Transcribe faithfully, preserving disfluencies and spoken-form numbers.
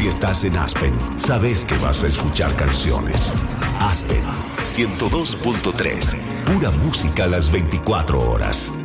Si estás en Aspen, sabes que vas a escuchar canciones. Aspen ciento dos punto tres, pura música a las veinticuatro horas.